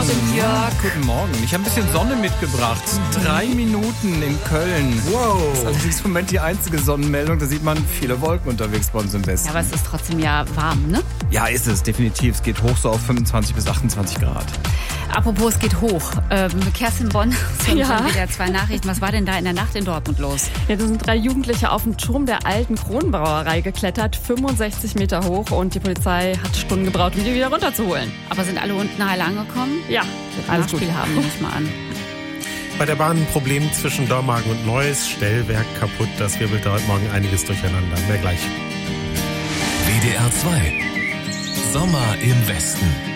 Morgen, Jörg. Guten Morgen. Ich habe ein bisschen Sonne mitgebracht. 3 Minuten in Köln. Wow. Das ist allerdings im Moment die einzige Sonnenmeldung. Da sieht man viele Wolken unterwegs bei uns im Westen. Ja, aber es ist trotzdem ja warm, ne? Ja, ist es, definitiv. Es geht hoch so auf 25 bis 28 Grad. Apropos, es geht hoch. Kerstin Bonn, Ja. schon wieder 2 Nachrichten. Was war denn da in der Nacht in Dortmund los? Ja, da sind 3 Jugendliche auf den Turm der alten Kronbrauerei geklettert, 65 Meter hoch, und die Polizei hat Stunden gebraucht, um die wieder runterzuholen. Aber sind alle unten heil angekommen? Ja, Wird alles Nachspiel gut. haben, nehme ich mal an. Bei der Bahn ein Problem zwischen Dormagen und Neuss. Stellwerk kaputt. Das wirbelt heute Morgen einiges durcheinander. Mehr gleich. WDR 2. Sommer im Westen.